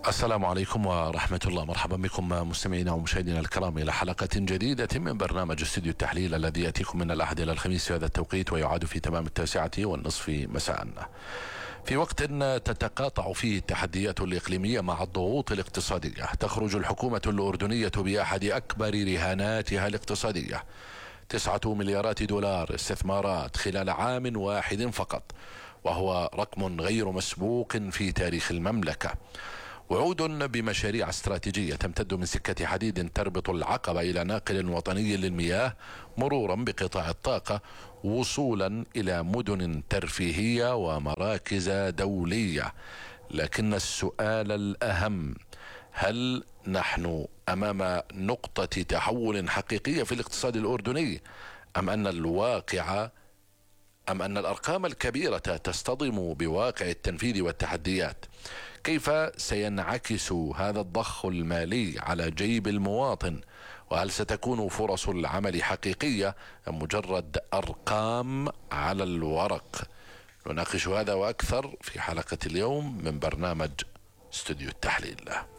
السلام عليكم ورحمة الله. مرحبا بكم مستمعينا ومشاهدينا الكرام إلى حلقة جديدة من برنامج استوديو التحليل الذي يأتيكم من الأحد إلى الخميس في هذا التوقيت ويعاد في تمام 9:30 مساء، في وقت تتقاطع فيه التحديات الإقليمية مع الضغوط الاقتصادية. تخرج الحكومة الأردنية بأحد أكبر رهاناتها الاقتصادية، 9 مليارات دولار استثمارات خلال عام واحد فقط، وهو رقم غير مسبوق في تاريخ المملكة. وعود بمشاريع استراتيجية تمتد من سكة حديد تربط العقبة إلى ناقل وطني للمياه، مرورا بقطاع الطاقة، وصولا إلى مدن ترفيهية ومراكز دولية. لكن السؤال الأهم: هل نحن أمام نقطة تحول حقيقية في الاقتصاد الأردني، أم أن الأرقام الكبيرة تصطدم بواقع التنفيذ والتحديات؟ كيف سينعكس هذا الضخ المالي على جيب المواطن؟ وهل ستكون فرص العمل حقيقية أم مجرد أرقام على الورق؟ نناقش هذا وأكثر في حلقة اليوم من برنامج استوديو التحليل.